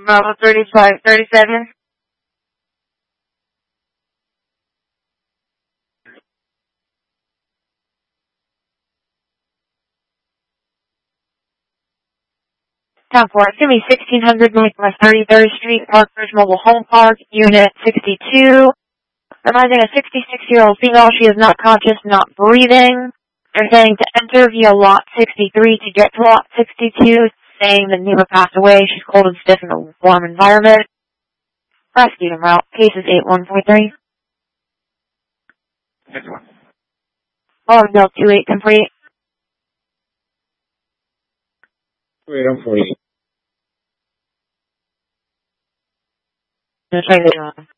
Bravo 3537. Town 4, give me 1600 Northwest 33rd Street, Parkbridge Mobile Home Park, Unit 62. Reminding a 66-year-old female she is not conscious, not breathing. They're saying to enter via lot 63 to get to lot 62, saying the neighbor passed away. She's cold and stiff in a warm environment. Rescue en route. Case is 8143. Next one. Bill 28 complete. Wait, I'm 48. Gonna try this one.